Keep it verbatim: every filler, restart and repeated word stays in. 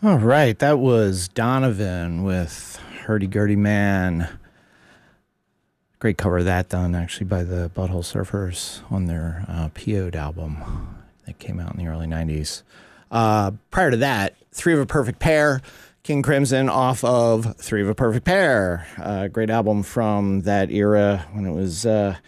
All right, that was Donovan with Hurdy Gurdy Man. Great cover of that done actually by the Butthole Surfers on their uh, P O'd album that came out in the early nineties. Uh, prior to that, Three of a Perfect Pair, King Crimson off of Three of a Perfect Pair. Uh, great album from that era when it was... Uh,